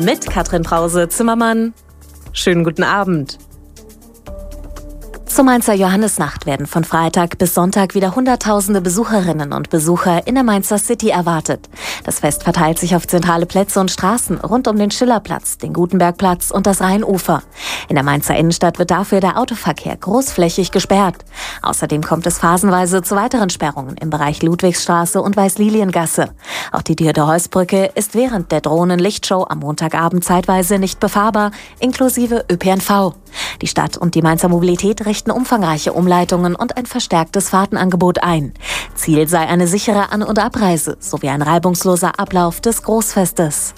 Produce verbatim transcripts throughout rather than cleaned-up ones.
mit Katrin Brause-Zimmermann. Schönen guten Abend. Zur Mainzer Johannisnacht werden von Freitag bis Sonntag wieder hunderttausende Besucherinnen und Besucher in der Mainzer City erwartet. Das Fest verteilt sich auf zentrale Plätze und Straßen rund um den Schillerplatz, den Gutenbergplatz und das Rheinufer. In der Mainzer Innenstadt wird dafür der Autoverkehr großflächig gesperrt. Außerdem kommt es phasenweise zu weiteren Sperrungen im Bereich Ludwigsstraße und Weißliliengasse. Auch die Dieter-Heuss-Brücke ist während der Drohnen-Lichtshow am Montagabend zeitweise nicht befahrbar, inklusive Ö P N V. Die Stadt und die Mainzer Mobilität richten umfangreiche Umleitungen und ein verstärktes Fahrtenangebot ein. Ziel sei eine sichere An- und Abreise sowie ein reibungsloser Ablauf des Großfestes.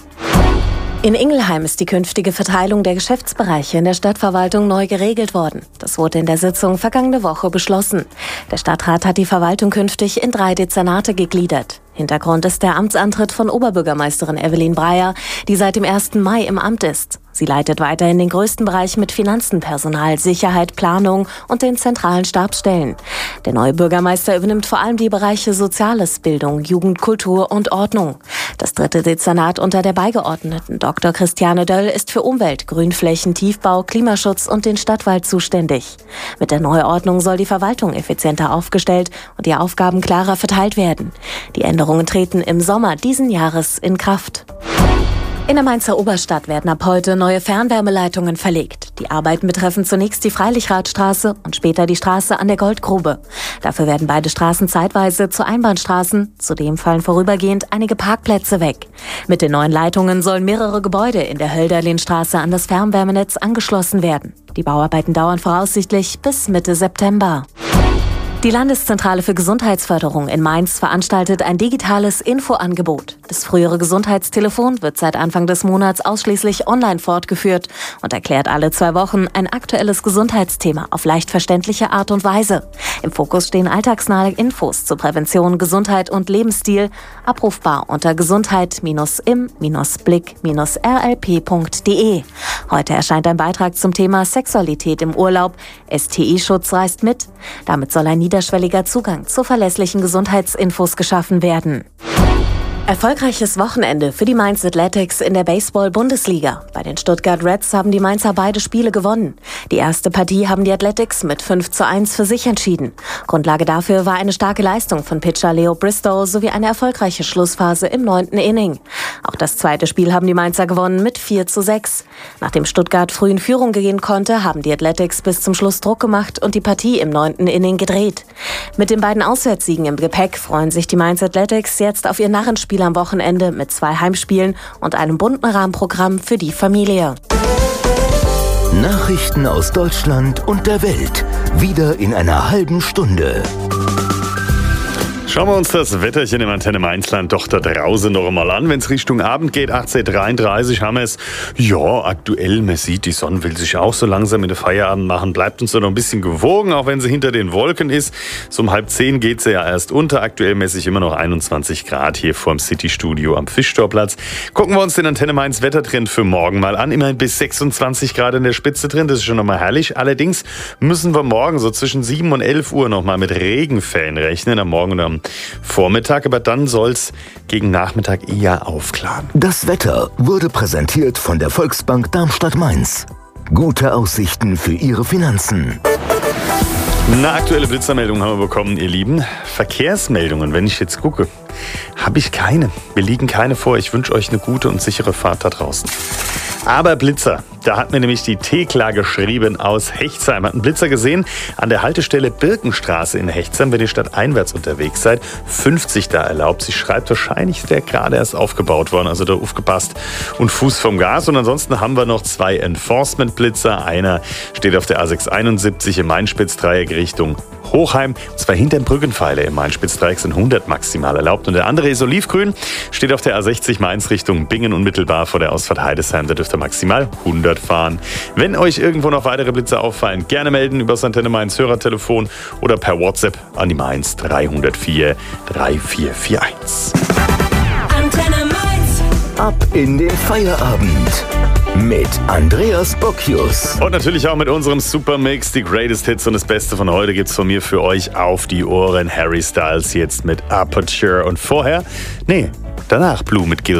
In Ingelheim ist die künftige Verteilung der Geschäftsbereiche in der Stadtverwaltung neu geregelt worden. Das wurde in der Sitzung vergangene Woche beschlossen. Der Stadtrat hat die Verwaltung künftig in drei Dezernate gegliedert. Hintergrund ist der Amtsantritt von Oberbürgermeisterin Evelyn Breyer, die seit dem ersten Mai im Amt ist. Sie leitet weiterhin den größten Bereich mit Finanzen, Personal, Sicherheit, Planung und den zentralen Stabsstellen. Der neue Bürgermeister übernimmt vor allem die Bereiche Soziales, Bildung, Jugend, Kultur und Ordnung. Das dritte Dezernat unter der Beigeordneten Doktor Christiane Döll ist für Umwelt, Grünflächen, Tiefbau, Klimaschutz und den Stadtwald zuständig. Mit der Neuordnung soll die Verwaltung effizienter aufgestellt und die Aufgaben klarer verteilt werden. Die Änderungen treten im Sommer diesen Jahres in Kraft. In der Mainzer Oberstadt werden ab heute neue Fernwärmeleitungen verlegt. Die Arbeiten betreffen zunächst die Freilichradstraße und später die Straße an der Goldgrube. Dafür werden beide Straßen zeitweise zu Einbahnstraßen. Zudem fallen vorübergehend einige Parkplätze weg. Mit den neuen Leitungen sollen mehrere Gebäude in der Hölderlinstraße an das Fernwärmenetz angeschlossen werden. Die Bauarbeiten dauern voraussichtlich bis Mitte September. Die Landeszentrale für Gesundheitsförderung in Mainz veranstaltet ein digitales Infoangebot. Das frühere Gesundheitstelefon wird seit Anfang des Monats ausschließlich online fortgeführt und erklärt alle zwei Wochen ein aktuelles Gesundheitsthema auf leicht verständliche Art und Weise. Im Fokus stehen alltagsnahe Infos zur Prävention, Gesundheit und Lebensstil, abrufbar unter gesundheit-im-blick-r l p punkt d e. Heute erscheint ein Beitrag zum Thema Sexualität im Urlaub. S T I-Schutz reist mit. Damit soll ein niederschwelliger Zugang zu verlässlichen Gesundheitsinfos geschaffen werden. Erfolgreiches Wochenende für die Mainz Athletics in der Baseball-Bundesliga. Bei den Stuttgart Reds haben die Mainzer beide Spiele gewonnen. Die erste Partie haben die Athletics mit fünf zu eins für sich entschieden. Grundlage dafür war eine starke Leistung von Pitcher Leo Bristow sowie eine erfolgreiche Schlussphase im neunten Inning. Auch das zweite Spiel haben die Mainzer gewonnen mit vier zu sechs. Nachdem Stuttgart früh in Führung gehen konnte, haben die Athletics bis zum Schluss Druck gemacht und die Partie im neunten Inning gedreht. Mit den beiden Auswärtssiegen im Gepäck freuen sich die Mainz Athletics jetzt auf ihr Narrenspiel am Wochenende mit zwei Heimspielen und einem bunten Rahmenprogramm für die Familie. Nachrichten aus Deutschland und der Welt. Wieder in einer halben Stunde. Schauen wir uns das Wetterchen im Antenne Mainzland doch da draußen noch mal an. Wenn es Richtung Abend geht, achtzehn Uhr dreiunddreißig haben wir es. Ja, aktuell, man sieht, die Sonne will sich auch so langsam in den Feierabend machen. Bleibt uns so noch ein bisschen gewogen, auch wenn sie hinter den Wolken ist. So um halb zehn geht sie ja erst unter. Aktuell messe ich immer noch einundzwanzig Grad hier vorm City-Studio am Fischtorplatz. Gucken wir uns den Antenne Mainz Wettertrend für morgen mal an. Immerhin bis sechsundzwanzig Grad in der Spitze drin. Das ist schon nochmal herrlich. Allerdings müssen wir morgen so zwischen sieben und elf Uhr nochmal mit Regenfällen rechnen. Am Morgen und am Vormittag, aber dann soll es gegen Nachmittag eher aufklaren. Das Wetter wurde präsentiert von der Volksbank Darmstadt-Mainz. Gute Aussichten für Ihre Finanzen. Eine aktuelle Blitzermeldung haben wir bekommen, ihr Lieben. Verkehrsmeldungen, wenn ich jetzt gucke, habe ich keine. Mir liegen keine vor. Ich wünsche euch eine gute und sichere Fahrt da draußen. Aber Blitzer, da hat mir nämlich die Thekla geschrieben aus Hechtsheim. Hat einen Blitzer gesehen an der Haltestelle Birkenstraße in Hechtsheim, wenn ihr stadteinwärts unterwegs seid. fünfzig da erlaubt. Sie schreibt, wahrscheinlich ist der gerade erst aufgebaut worden, also da aufgepasst und Fuß vom Gas. Und ansonsten haben wir noch zwei Enforcement-Blitzer. Einer steht auf der A sechshunderteinundsiebzig im Main-Spitz-Dreieck Richtung Hochheim. Und zwar hinter dem Brückenpfeiler im Main-Spitz-Dreieck sind hundert maximal erlaubt. Und der andere ist olivgrün, steht auf der A sechzig Mainz Richtung Bingen unmittelbar vor der Ausfahrt Heidesheim. Da dürft ihr maximal hundert fahren. Wenn euch irgendwo noch weitere Blitze auffallen, gerne melden über das Antenne Mainz Hörertelefon oder per WhatsApp an die Mainz drei null vier drei vier vier eins. Antenne Mainz. Ab in den Feierabend mit Andreas Bocchius. Und natürlich auch mit unserem Supermix. Die Greatest Hits und das Beste von heute gibt's von mir für euch auf die Ohren. Harry Styles jetzt mit Aperture und vorher, nee, danach Blue mit Gil